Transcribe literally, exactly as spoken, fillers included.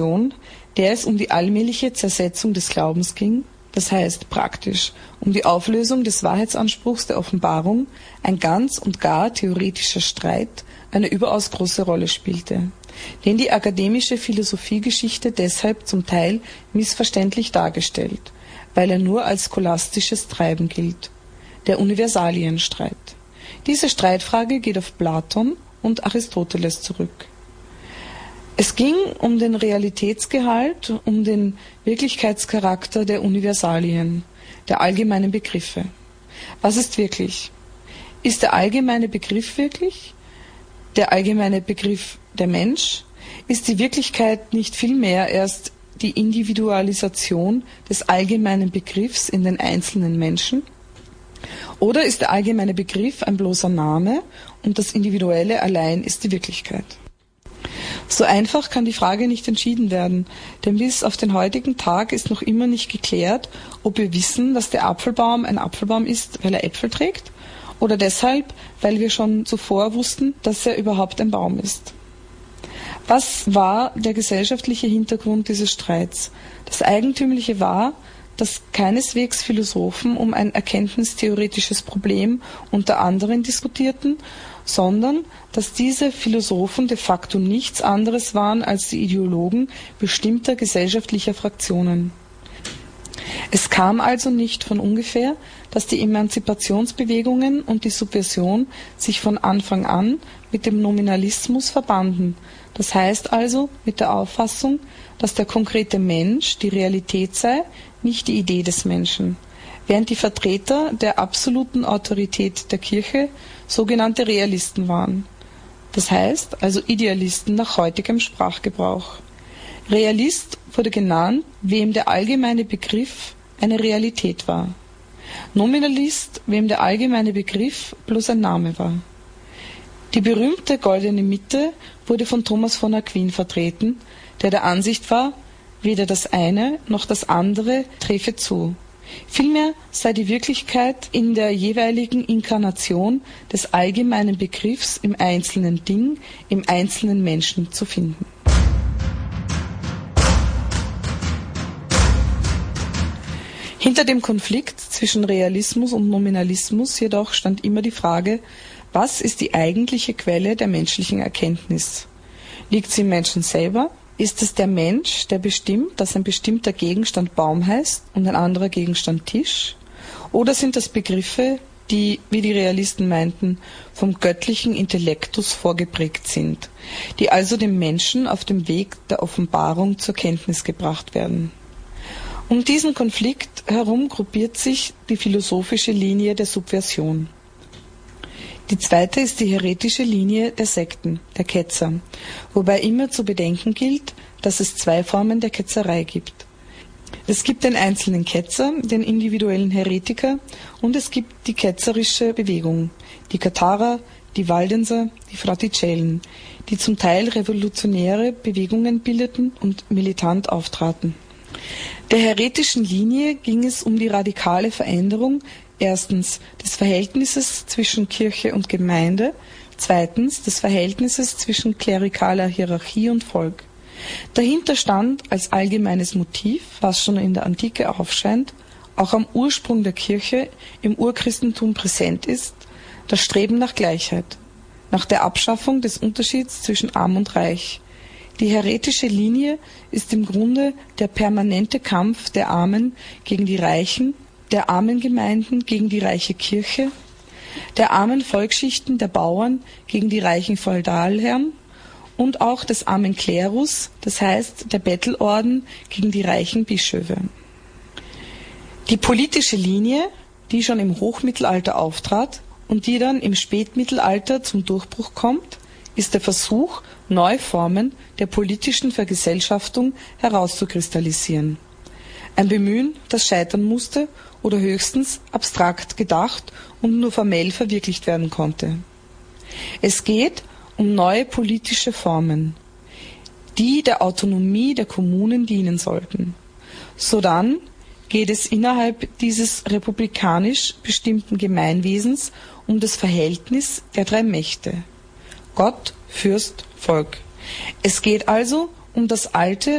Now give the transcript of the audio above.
Subversion, der es um die allmähliche Zersetzung des Glaubens ging, das heißt praktisch um die Auflösung des Wahrheitsanspruchs der Offenbarung, ein ganz und gar theoretischer Streit eine überaus große Rolle spielte, den die akademische Philosophiegeschichte deshalb zum Teil missverständlich dargestellt, weil er nur als scholastisches Treiben gilt, der Universalienstreit. Diese Streitfrage geht auf Platon und Aristoteles zurück. Es ging um den Realitätsgehalt, um den Wirklichkeitscharakter der Universalien, der allgemeinen Begriffe. Was ist wirklich? Ist der allgemeine Begriff wirklich? Der allgemeine Begriff der Mensch? Ist die Wirklichkeit nicht vielmehr erst die Individualisation des allgemeinen Begriffs in den einzelnen Menschen? Oder ist der allgemeine Begriff ein bloßer Name und das Individuelle allein ist die Wirklichkeit? So einfach kann die Frage nicht entschieden werden, denn bis auf den heutigen Tag ist noch immer nicht geklärt, ob wir wissen, dass der Apfelbaum ein Apfelbaum ist, weil er Äpfel trägt, oder deshalb, weil wir schon zuvor wussten, dass er überhaupt ein Baum ist. Was war der gesellschaftliche Hintergrund dieses Streits? Das Eigentümliche war, dass keineswegs Philosophen um ein erkenntnistheoretisches Problem unter anderen diskutierten, sondern dass diese Philosophen de facto nichts anderes waren als die Ideologen bestimmter gesellschaftlicher Fraktionen. Es kam also nicht von ungefähr, dass die Emanzipationsbewegungen und die Subversion sich von Anfang an mit dem Nominalismus verbanden, das heißt also mit der Auffassung, dass der konkrete Mensch die Realität sei, nicht die Idee des Menschen, während die Vertreter der absoluten Autorität der Kirche sogenannte Realisten waren, das heißt also Idealisten nach heutigem Sprachgebrauch. Realist wurde genannt, wem der allgemeine Begriff eine Realität war. Nominalist, wem der allgemeine Begriff bloß ein Name war. Die berühmte goldene Mitte wurde von Thomas von Aquin vertreten, der der Ansicht war, weder das eine noch das andere träfe zu. Vielmehr sei die Wirklichkeit in der jeweiligen Inkarnation des allgemeinen Begriffs im einzelnen Ding, im einzelnen Menschen zu finden. Hinter dem Konflikt zwischen Realismus und Nominalismus jedoch stand immer die Frage, was ist die eigentliche Quelle der menschlichen Erkenntnis? Liegt sie im Menschen selber? Ist es der Mensch, der bestimmt, dass ein bestimmter Gegenstand Baum heißt und ein anderer Gegenstand Tisch? Oder sind das Begriffe, die, wie die Realisten meinten, vom göttlichen Intellektus vorgeprägt sind, die also dem Menschen auf dem Weg der Offenbarung zur Kenntnis gebracht werden? Um diesen Konflikt herum gruppiert sich die philosophische Linie der Subversion. Die zweite ist die heretische Linie der Sekten, der Ketzer, wobei immer zu bedenken gilt, dass es zwei Formen der Ketzerei gibt. Es gibt den einzelnen Ketzer, den individuellen Heretiker, und es gibt die ketzerische Bewegung, die Katharer, die Waldenser, die Fraticellen, die zum Teil revolutionäre Bewegungen bildeten und militant auftraten. Der heretischen Linie ging es um die radikale Veränderung erstens des Verhältnisses zwischen Kirche und Gemeinde, zweitens des Verhältnisses zwischen klerikaler Hierarchie und Volk. Dahinter stand als allgemeines Motiv, was schon in der Antike aufscheint, auch am Ursprung der Kirche im Urchristentum präsent ist, das Streben nach Gleichheit, nach der Abschaffung des Unterschieds zwischen Arm und Reich. Die heretische Linie ist im Grunde der permanente Kampf der Armen gegen die Reichen, der armen Gemeinden gegen die reiche Kirche, der armen Volksschichten der Bauern gegen die reichen Feudalherren und auch des armen Klerus, das heißt der Bettelorden gegen die reichen Bischöfe. Die politische Linie, die schon im Hochmittelalter auftrat und die dann im Spätmittelalter zum Durchbruch kommt, ist der Versuch, neue Formen der politischen Vergesellschaftung herauszukristallisieren. Ein Bemühen, das scheitern musste oder höchstens abstrakt gedacht und nur formell verwirklicht werden konnte. Es geht um neue politische Formen, die der Autonomie der Kommunen dienen sollten. Sodann geht es innerhalb dieses republikanisch bestimmten Gemeinwesens um das Verhältnis der drei Mächte: Gott, Fürst, Volk. Es geht also um das alte